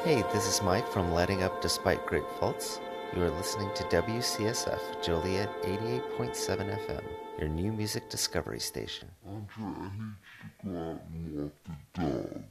Hey, this is Mike from Letting Up Despite Great Faults. You are listening to WCSF Joliet 88.7 FM, your new music discovery station. Andrea, I need you to go out and walk the dog.